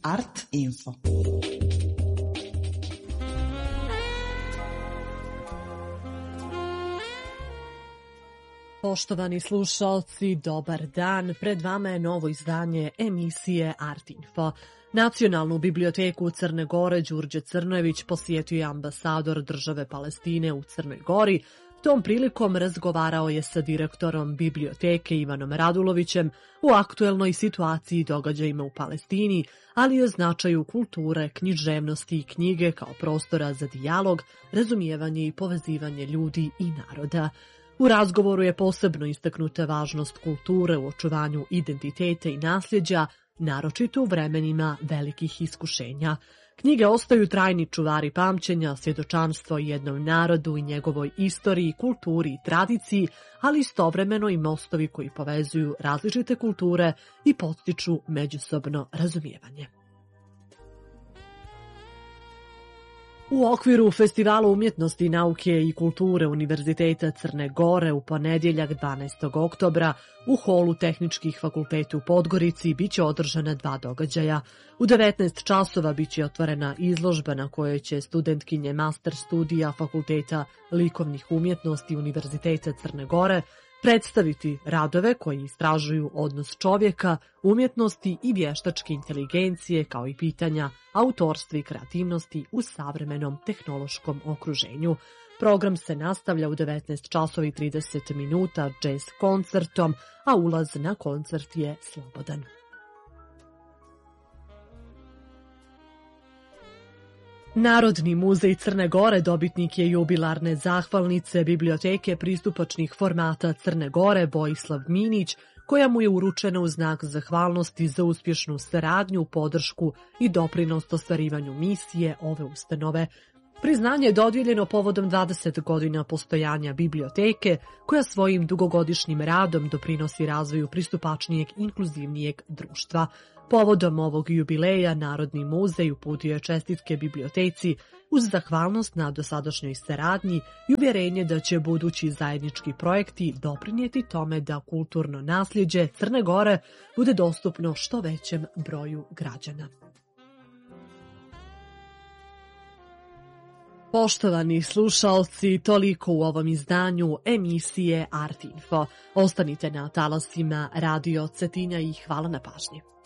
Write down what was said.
Art Info. Poštovani slušalci, dobar dan. Pred vama je novo izdanje emisije Art Info. Nacionalnu biblioteku Crne Gore Đurđe Crnojević posjetio je ambasador države Palestine u Crnoj Gori. Tom prilikom razgovarao je sa direktorom biblioteke Ivanom Radulovićem o aktuelnoj situaciji i događajima u Palestini, ali i o značaju kulture, književnosti i knjige kao prostora za dijalog, razumijevanje i povezivanje ljudi i naroda. U razgovoru je posebno istaknuta važnost kulture u očuvanju identiteta i nasljeđa, naročito u vremenima velikih iskušenja. Knjige ostaju trajni čuvari pamćenja, svjedočanstvo jednom narodu i njegovoj istoriji, kulturi i tradiciji, ali istovremeno i mostovi koji povezuju različite kulture i podstiču međusobno razumijevanje. U okviru Festivala umjetnosti, nauke i kulture Univerziteta Crne Gore u ponedjeljak 12. oktobra u holu Tehničkih fakulteta u Podgorici biće održana 2 događaja. U 19 časova biće otvorena izložba na kojoj će studentkinje master studija Fakulteta likovnih umjetnosti Univerziteta Crne Gore predstaviti radove koji istražuju odnos čovjeka, umjetnosti i vještačke inteligencije kao i pitanja autorstva i kreativnosti u savremenom tehnološkom okruženju. Program se nastavlja u 19 časova i 30 minuta jazz koncertom, a ulaz na koncert je slobodan. Narodni muzej Crne Gore dobitnik je jubilarne zahvalnice Biblioteke pristupačnih formata Crne Gore Vojislav Minić, koja mu je uručena u znak zahvalnosti za uspješnu saradnju, podršku i doprinos ostvarivanju misije ove ustanove. Priznanje je dodijeljeno povodom 20 godina postojanja biblioteke, koja svojim dugogodišnjim radom doprinosi razvoju pristupačnijeg, inkluzivnijeg društva. Povodom ovog jubileja Narodni muzej uputio je čestitke biblioteci uz zahvalnost na dosadašnjoj saradnji i uvjerenje da će budući zajednički projekti doprinijeti tome da kulturno nasljeđe Crne Gore bude dostupno što većem broju građana. Poštovani slušalci, toliko u ovom izdanju emisije Art Info. Ostanite na talasima Radio Cetinja i hvala na pažnji.